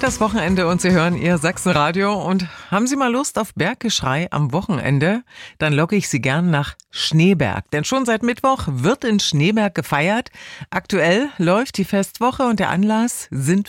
Das Wochenende und Sie hören Ihr Sachsenradio. Und haben Sie mal Lust auf Berggeschrei am Wochenende? Dann locke ich Sie gern nach Schneeberg. Denn schon seit Mittwoch wird in Schneeberg gefeiert. Aktuell läuft die Festwoche und der Anlass sind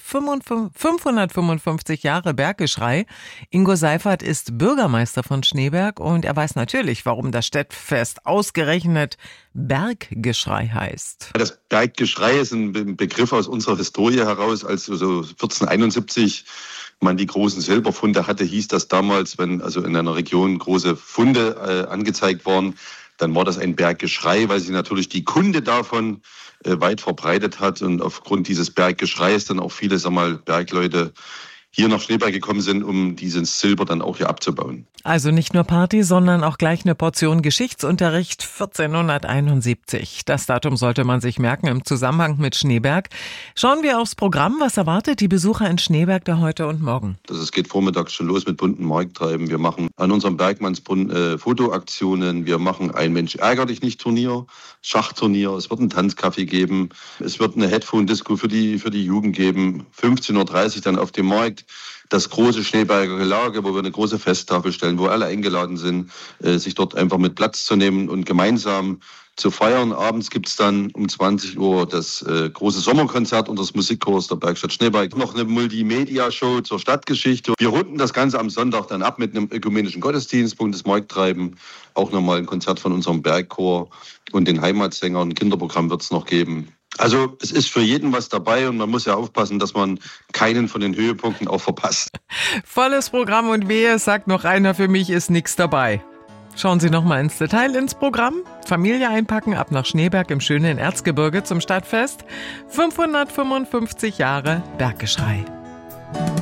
555 Jahre Berggeschrei. Ingo Seifert ist Bürgermeister von Schneeberg und er weiß natürlich, warum das Städtfest ausgerechnet Berggeschrei heißt. Das Berggeschrei ist ein Begriff aus unserer Historie heraus, als so 1471 man die großen Silberfunde hatte, hieß das damals, wenn also in einer Region große Funde angezeigt waren, dann war das ein Berggeschrei, weil sich natürlich die Kunde davon weit verbreitet hat und aufgrund dieses Berggeschreis dann auch viele, Bergleute hier nach Schneeberg gekommen sind, um dieses Silber dann auch hier abzubauen. Also nicht nur Party, sondern auch gleich eine Portion Geschichtsunterricht 1471. Das Datum sollte man sich merken im Zusammenhang mit Schneeberg. Schauen wir aufs Programm. Was erwartet die Besucher in Schneeberg da heute und morgen? Es geht vormittags schon los mit bunten Markttreiben. Wir machen an unserem Bergmannsbrunnen Fotoaktionen. Wir machen ein Mensch ärger dich nicht Turnier, Schachturnier. Es wird einen Tanzkaffee geben. Es wird eine Headphone-Disco für die Jugend geben. 15.30 Uhr dann auf dem Markt das große Schneeberger Gelage, wo wir eine große Festtafel stellen, wo alle eingeladen sind, sich dort einfach mit Platz zu nehmen und gemeinsam zu feiern. Abends gibt es dann um 20 Uhr das große Sommerkonzert unseres Musikchors der Bergstadt Schneeberg. Noch eine Multimedia-Show zur Stadtgeschichte. Wir runden das Ganze am Sonntag dann ab mit einem ökumenischen Gottesdienst, das Markttreiben. Auch nochmal ein Konzert von unserem Bergchor und den Heimatsängern. Ein Kinderprogramm wird es noch geben. Also es ist für jeden was dabei und man muss ja aufpassen, dass man keinen von den Höhepunkten auch verpasst. Volles Programm und wehe, sagt noch einer, für mich ist nichts dabei. Schauen Sie noch mal ins Detail ins Programm. Familie einpacken, ab nach Schneeberg im schönen Erzgebirge zum Stadtfest. 555 Jahre Berggeschrei.